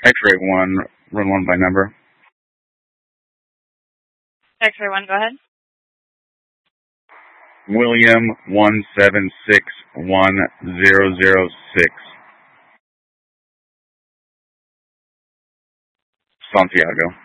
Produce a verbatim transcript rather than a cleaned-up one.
X-ray one, run one by number. X-ray one, go ahead. William one seven six one zero zero six. Santiago.